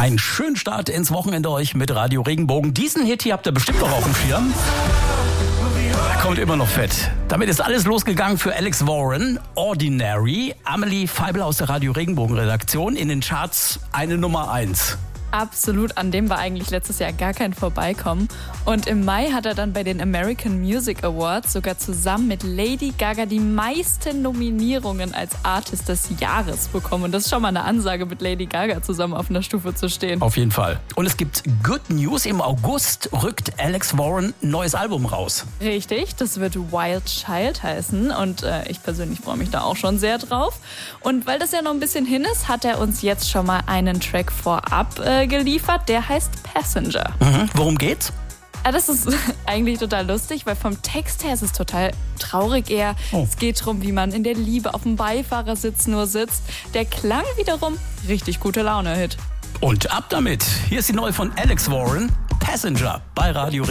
Einen schönen Start ins Wochenende euch mit Radio Regenbogen. Diesen Hit hier habt ihr bestimmt noch auf dem Schirm. Da kommt immer noch fett. Damit ist alles losgegangen für Alex Warren, Ordinary. Amelie Feibel aus der Radio Regenbogen Redaktion. In den Charts eine Nummer 1. Absolut, an dem war eigentlich letztes Jahr gar kein Vorbeikommen. Und im Mai hat er dann bei den American Music Awards sogar zusammen mit Lady Gaga die meisten Nominierungen als Artist des Jahres bekommen. Und das ist schon mal eine Ansage, mit Lady Gaga zusammen auf einer Stufe zu stehen. Auf jeden Fall. Und es gibt Good News. Im August rückt Alex Warren ein neues Album raus. Richtig, das wird Wild Child heißen. Und ich persönlich freue mich da auch schon sehr drauf. Und weil das ja noch ein bisschen hin ist, hat er uns jetzt schon mal einen Track vorab geliefert, der heißt Passenger. Worum geht's? Ja, das ist eigentlich total lustig, weil vom Text her ist es total traurig eher. Es geht darum, wie man in der Liebe auf dem Beifahrersitz nur sitzt. Der Klang wiederum richtig gute Laune-Hit. Und ab damit. Hier ist die neue von Alex Warren, Passenger bei Radio Regenbogen.